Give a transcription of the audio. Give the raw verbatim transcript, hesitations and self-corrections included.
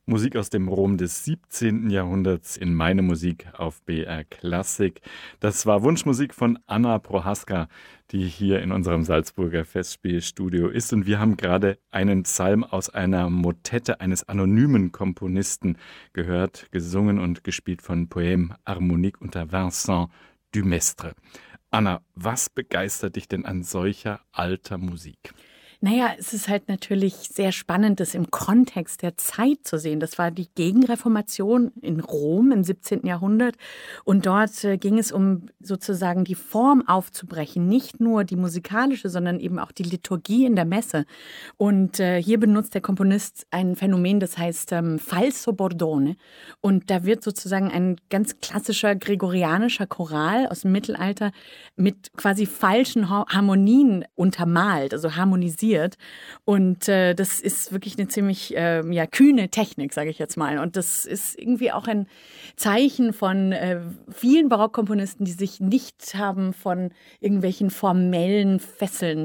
Musik aus dem Rom des siebzehnten. Jahrhunderts in Meine Musik auf B R Klassik. Das war Wunschmusik von Anna Prohaska, die hier in unserem Salzburger Festspielstudio ist. Und wir haben gerade einen Psalm aus einer Motette eines anonymen Komponisten gehört, gesungen und gespielt von Poème Harmonique unter Vincent Dumestre. Anna, was begeistert dich denn an solcher alter Musik? Naja, es ist halt natürlich sehr spannend, das im Kontext der Zeit zu sehen. Das war die Gegenreformation in Rom im siebzehnten. Jahrhundert. Und dort äh, ging es um sozusagen die Form aufzubrechen. Nicht nur die musikalische, sondern eben auch die Liturgie in der Messe. Und äh, hier benutzt der Komponist ein Phänomen, das heißt ähm, falso bordone. Und da wird sozusagen ein ganz klassischer gregorianischer Choral aus dem Mittelalter mit quasi falschen Harmonien untermalt, also harmonisiert. Und äh, das ist wirklich eine ziemlich äh, ja, kühne Technik, sage ich jetzt mal. Und das ist irgendwie auch ein Zeichen von äh, vielen Barockkomponisten, die sich nicht haben von irgendwelchen formellen Fesseln